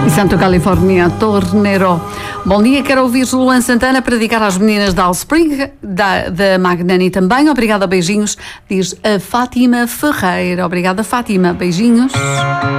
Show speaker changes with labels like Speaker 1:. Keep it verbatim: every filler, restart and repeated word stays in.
Speaker 1: Santo Califórnia, Tornero. Bom dia, quero ouvir Luan Santana para dedicar às meninas da Allspring, da, da Magnani também. Obrigada, beijinhos, diz a Fátima Ferreira. Obrigada, Fátima, beijinhos.